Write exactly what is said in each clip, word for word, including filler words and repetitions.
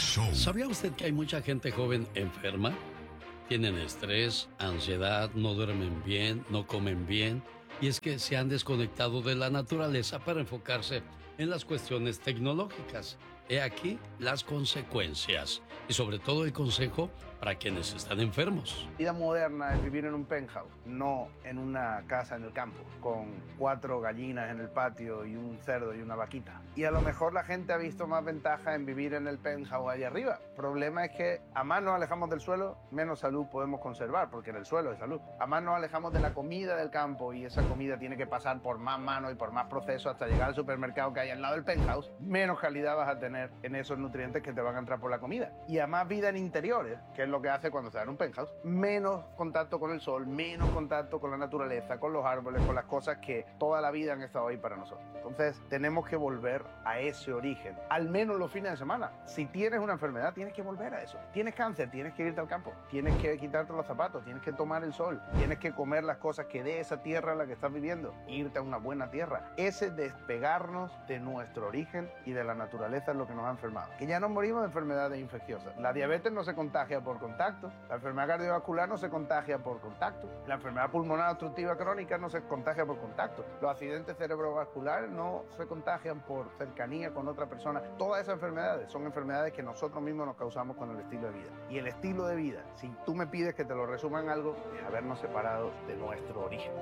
Show. ¿Sabía usted que hay mucha gente joven enferma? Tienen estrés, ansiedad, no duermen bien, no comen bien. Y es que se han desconectado de la naturaleza para enfocarse en las cuestiones tecnológicas. He aquí las consecuencias. Y sobre todo el consejo para quienes están enfermos. La vida moderna es vivir en un penthouse, no en una casa en el campo, con cuatro gallinas en el patio y un cerdo y una vaquita. Y a lo mejor la gente ha visto más ventaja en vivir en el penthouse allá arriba. El problema es que a más nos alejamos del suelo, menos salud podemos conservar, porque en el suelo hay salud. A más nos alejamos de la comida del campo y esa comida tiene que pasar por más manos y por más procesos hasta llegar al supermercado que hay al lado del penthouse, menos calidad vas a tener en esos nutrientes que te van a entrar por la comida. Y a más vida en interiores, que es lo que hace cuando estás en un penthouse, menos contacto con el sol, menos contacto con la naturaleza, con los árboles, con las cosas que toda la vida han estado ahí para nosotros. Entonces tenemos que volver a ese origen, al menos los fines de semana. Si tienes una enfermedad, tienes que volver a eso. Tienes cáncer, tienes que irte al campo, tienes que quitarte los zapatos, tienes que tomar el sol, tienes que comer las cosas que dé esa tierra en la que estás viviendo, irte a una buena tierra. Ese despegarnos de nuestro origen y de la naturaleza es lo que nos ha enfermado. Que ya nos morimos de enfermedades infecciosas. La diabetes no se contagia por contacto, la enfermedad cardiovascular no se contagia por contacto, la enfermedad pulmonar obstructiva crónica no se contagia por contacto, los accidentes cerebrovasculares no se contagian por cercanía con otra persona. Todas esas enfermedades son enfermedades que nosotros mismos nos causamos con el estilo de vida. Y el estilo de vida, si tú me pides que te lo resuma en algo, es habernos separado de nuestro origen.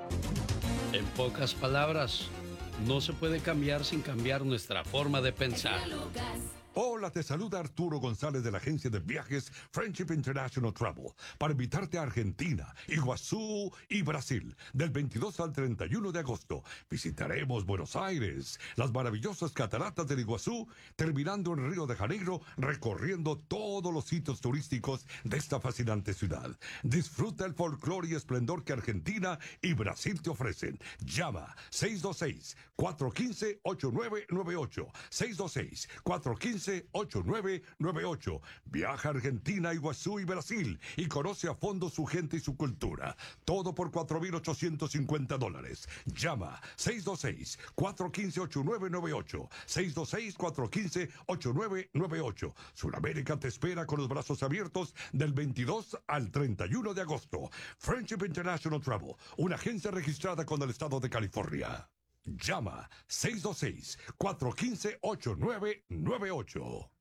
En pocas palabras, no se puede cambiar sin cambiar nuestra forma de pensar. Hola, te saluda Arturo González de la agencia de viajes Friendship International Travel para invitarte a Argentina, Iguazú y Brasil del veintidós al treinta y uno de agosto. Visitaremos Buenos Aires, las maravillosas cataratas del Iguazú, terminando en Río de Janeiro, recorriendo todos los sitios turísticos de esta fascinante ciudad. Disfruta el folclore y esplendor que Argentina y Brasil te ofrecen. Llama seis dos seis, cuatro uno cinco, ocho nueve nueve ocho, seis dos seis, cuatro uno cinco, ocho nueve nueve ocho. Viaja a Argentina, Iguazú y Brasil y conoce a fondo su gente y su cultura. Todo por cuatro mil ochocientos cincuenta dólares. Llama seis dos seis, cuatro uno cinco, ocho nueve nueve ocho. seis dos seis, cuatro uno cinco, ocho nueve nueve ocho. Sudamérica te espera con los brazos abiertos del veintidós al treinta y uno de agosto. Friendship International Travel, una agencia registrada con el estado de California. Llama seis dos seis, cuatro uno cinco, ocho nueve nueve ocho.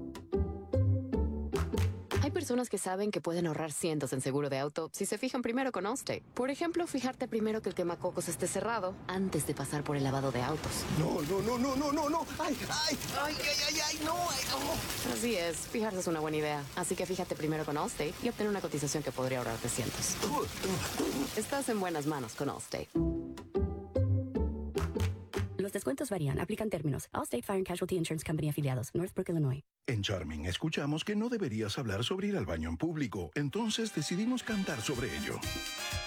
Hay personas que saben que pueden ahorrar cientos en seguro de auto si se fijan primero con Allstate. Por ejemplo, fijarte primero que el quemacocos esté cerrado antes de pasar por el lavado de autos. No, no, no, no, no, no, no. Ay, ay, ay, ay, ay, ay, no, ay, no. Así es, fijarse es una buena idea. Así que fíjate primero con Allstate y obtén una cotización que podría ahorrarte cientos. Estás en buenas manos con Allstate. Los descuentos varían. Aplican términos. Allstate Fire and Casualty Insurance Company afiliados. Northbrook, Illinois. En Charming escuchamos que no deberías hablar sobre ir al baño en público. Entonces decidimos cantar sobre ello.